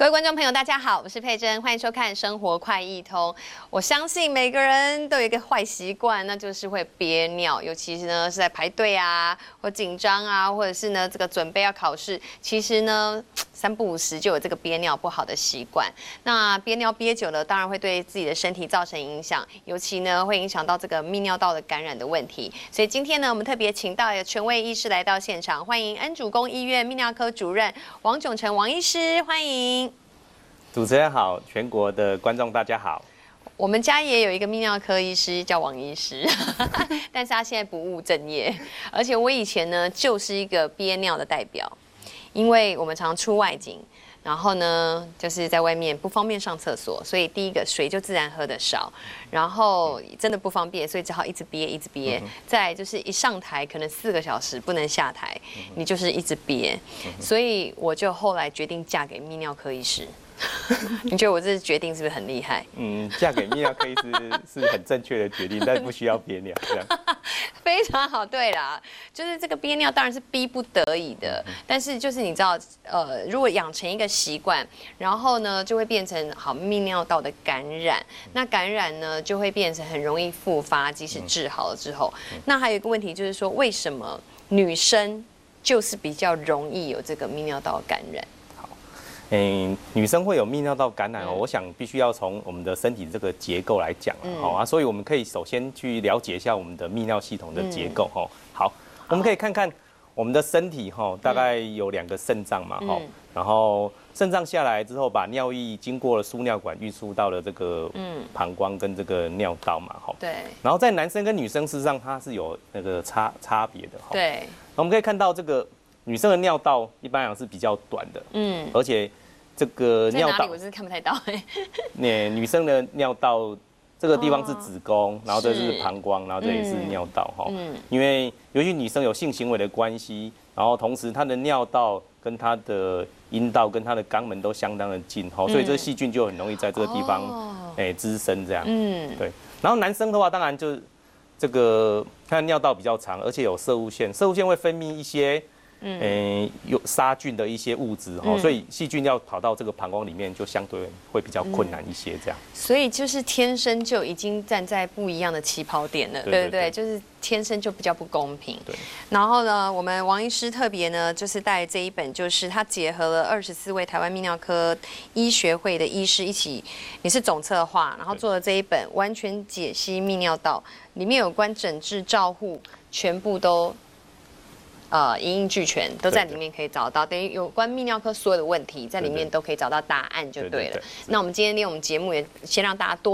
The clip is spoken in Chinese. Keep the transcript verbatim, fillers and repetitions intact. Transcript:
各位观众朋友，大家好，我是佩珍，欢迎收看《生活快易通》。我相信每个人都有一个坏习惯，那就是会憋尿，尤其是呢是在排队啊，或紧张啊，或者是呢这个准备要考试，其实呢三不五时就有这个憋尿不好的习惯。那憋尿憋久了，当然会对自己的身体造成影响，尤其呢会影响到这个泌尿道的感染的问题。所以今天呢，我们特别请到有权威医师来到现场，欢迎恩主公医院泌尿科主任王炯成王医师，欢迎。 主持人好，全国的观众大家好。 我们家也有一个泌尿科医师叫王医师，但是他现在不务正业。而且我以前呢就是一个憋尿的代表，因为我们常出外景，然后呢就是在外面不方便上厕所，所以第一个水就自然喝得少，然后真的不方便，所以只好一直憋一直憋。嗯、再来就是一上台可能四个小时不能下台，嗯、你就是一直憋，嗯、所以我就后来决定嫁给泌尿科医师。你觉得我这决定是不是很厉害？ 嗯，嫁给泌尿科医师是很正确的决定，但不需要憋尿，这样非常好。对啦，就是这个憋尿当然是逼不得已的，嗯、但是就是你知道，呃，如果养成一个习惯，然后呢就会变成好泌尿道的感染，那感染呢就会变成很容易复发，即使治好了之后。嗯、那还有一个问题就是说，为什么女生就是比较容易有这个泌尿道感染？ 嗯，女生会有泌尿道感染哦，嗯、我想必须要从我们的身体这个结构来讲了，好、嗯、啊，所以我们可以首先去了解一下我们的泌尿系统的结构哈。嗯、好，我们可以看看我们的身体哈，大概有两个肾脏嘛哈，嗯、然后肾脏下来之后，把尿液经过了输尿管运输到了这个膀胱跟这个尿道嘛哈。对。然后在男生跟女生事实上它是有那个差差别的哈。对。我们可以看到这个女生的尿道一般来讲是比较短的，嗯，而且这个尿道， 我是看不太到哎。 那女生的尿道这个地方是子宫，然后这是膀胱，然后这里是尿道哈。嗯，因为尤其女生有性行为的关系，然后同时她的尿道跟她的阴道跟她的肛门都相当的近哈，所以这细菌就很容易在这个地方哎滋生这样。嗯，对。然后男生的话，当然就这个他的尿道比较长，而且有摄护腺，摄护腺会分泌一些。嗯、欸，有杀菌的一些物质哦，嗯、所以细菌要跑到这个膀胱里面，就相对会比较困难一些，这样。 嗯、所以就是天生就已经站在不一样的起跑点了，对对 对, 对，就是天生就比较不公平。对。然后呢，我们王医师特别呢，就是带这一本，就是他结合了二十四位台湾泌尿科医学会的医师一起，你是总策划，然后做了这一本完全解析泌尿道，里面有关诊治照护，全部都。呃，一应俱全，都在里面可以找到，等于有关泌尿科所有的问题，在里面都可以找到答案，就对了。对对对对，那我们今天利用我们节目，也先让大家多。